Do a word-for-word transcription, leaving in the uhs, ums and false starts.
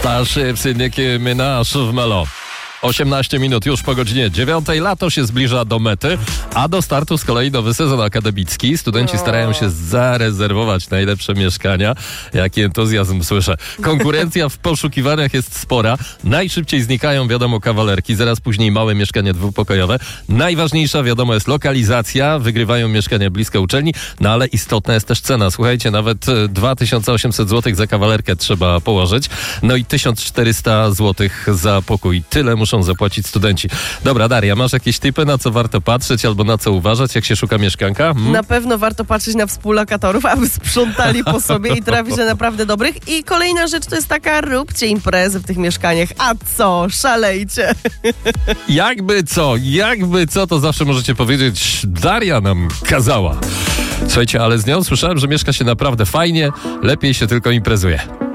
Starship, Nicki Minaj w Melo. osiemnaście minut już po godzinie dziewiątej. Lato się zbliża do mety, a do startu z kolei nowy sezon akademicki. Studenci starają się zarezerwować najlepsze mieszkania. Jaki entuzjazm słyszę. Konkurencja w poszukiwaniach jest spora. Najszybciej znikają, wiadomo, kawalerki. Zaraz później małe mieszkania dwupokojowe. Najważniejsza, wiadomo, jest lokalizacja. Wygrywają mieszkania blisko uczelni, no ale istotna jest też cena. Słuchajcie, nawet dwa tysiące osiemset złotych za kawalerkę trzeba położyć. No i tysiąc czterysta złotych za pokój. Tyle muszą zapłacić studenci. Dobra, Daria, masz jakieś tipy, na co warto patrzeć albo na co uważać, jak się szuka mieszkanka? Hmm? Na pewno warto patrzeć na współlokatorów, aby sprzątali po sobie i trafić na naprawdę dobrych. I kolejna rzecz to jest taka, róbcie imprezy w tych mieszkaniach. A co? Szalejcie. Jakby co, jakby co, to zawsze możecie powiedzieć, Daria nam kazała. Słuchajcie, ale z nią słyszałem, że mieszka się naprawdę fajnie, lepiej się tylko imprezuje.